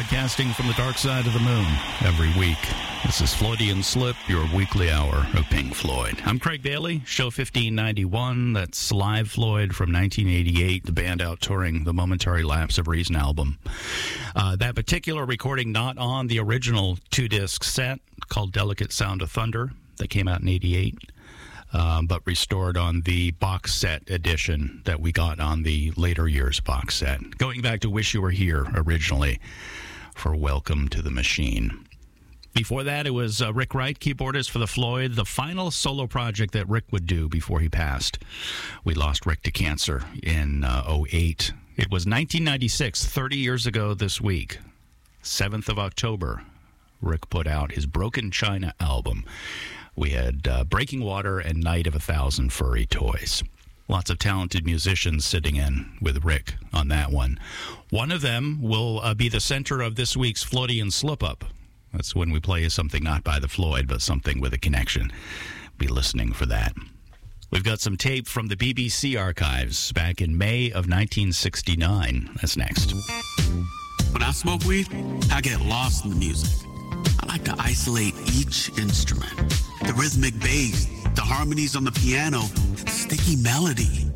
broadcasting from the dark side of the moon every week. This is Floydian Slip, your weekly hour of Pink Floyd. I'm Craig Bailey, show 1591. That's Live Floyd from 1988, the band out touring the Momentary Lapse of Reason album. That particular recording not on the original two-disc set called Delicate Sound of Thunder that came out in 88. But restored on the box set edition that we got on the later years box set. Going back to Wish You Were Here originally for Welcome to the Machine. Before that, it was Rick Wright, keyboardist for the Floyd, the final solo project that Rick would do before he passed. We lost Rick to cancer in 2008. It was 1996, 30 years ago this week, 7th of October, Rick put out his Broken China album. We had Breaking Water and Night of 1,000 Furry Toys. Lots of talented musicians sitting in with Rick on that one. One of them will be the center of this week's Floydian Slip-Up. That's when we play something not by the Floyd, but something with a connection. Be listening for that. We've got some tape from the BBC archives back in May of 1969. That's next. When I smoke weed, I get lost in the music. I like to isolate each instrument. The rhythmic bass, the harmonies on the piano, the sticky melody.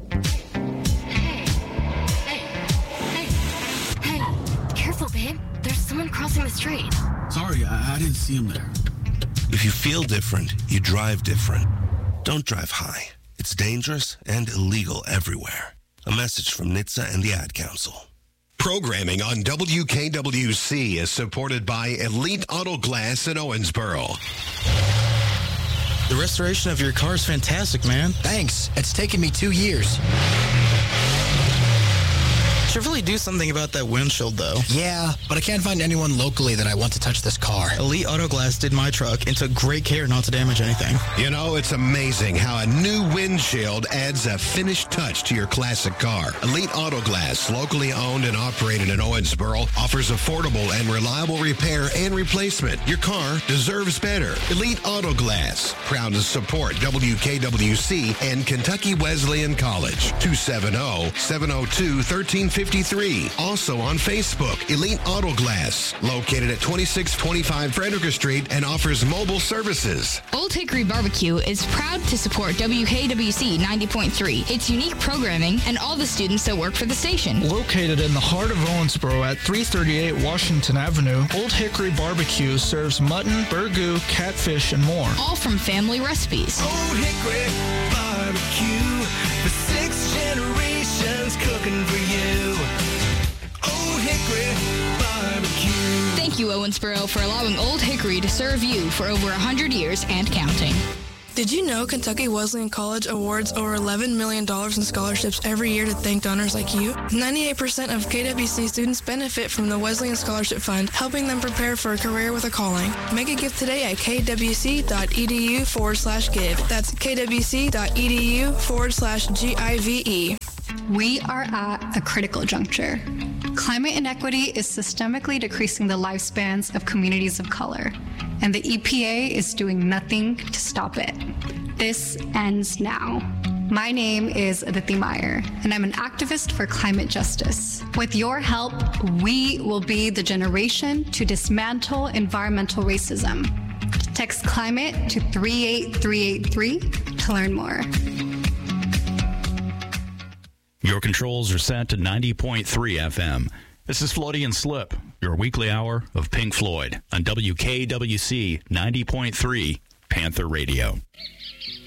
Hey, careful, babe. There's someone crossing the street. Sorry, I didn't see him there. If you feel different, you drive different. Don't drive high. It's dangerous and illegal everywhere. A message from NHTSA and the Ad Council. Programming on WKWC is supported by Elite Auto Glass in Owensboro. The restoration of your car is fantastic, man. Thanks. It's taken me 2 years. Should really do something about that windshield, though. Yeah, but I can't find anyone locally that I want to touch this car. Elite Auto Glass did my truck and took great care not to damage anything. You know, it's amazing how a new windshield adds a finished touch to your classic car. Elite Auto Glass, locally owned and operated in Owensboro, offers affordable and reliable repair and replacement. Your car deserves better. Elite Auto Glass, proud to support WKWC and Kentucky Wesleyan College. 270-702-1353. Also on Facebook, Elite Auto Glass, located at 2625 Frederick Street and offers mobile services. Old Hickory Barbecue is proud to support WKWC 90.3, its unique programming, and all the students that work for the station. Located in the heart of Owensboro at 338 Washington Avenue, Old Hickory Barbecue serves mutton, burgoo, catfish, and more. All from family recipes. Old Hickory Barbecue, for 6 generations cooking for you. Old Hickory Barbecue. Thank you, Owensboro, for allowing Old Hickory to serve you for over 100 years and counting. Did you know Kentucky Wesleyan College awards over $11 million in scholarships every year to thank donors like you? 98% of KWC students benefit from the Wesleyan Scholarship Fund, helping them prepare for a career with a calling. Make a gift today at kwc.edu/give. That's kwc.edu/GIVE. We are at a critical juncture. Climate inequity is systemically decreasing the lifespans of communities of color, and the EPA is doing nothing to stop it. This ends now. My name is Aditi Meyer, and I'm an activist for climate justice. With your help, we will be the generation to dismantle environmental racism. Text CLIMATE to 38383 to learn more. Your controls are set to 90.3 FM. This is Floydian Slip, your weekly hour of Pink Floyd on WKWC 90.3 Panther Radio.